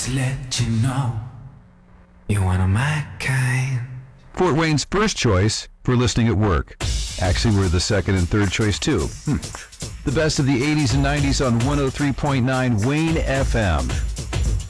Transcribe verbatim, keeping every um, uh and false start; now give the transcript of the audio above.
Just let you know you're one of my kind. Fort Wayne's first choice for listening at work. Actually, we're the second and third choice, too. Hmm. The best of the eighties and nineties on one oh three point nine Wayne F M.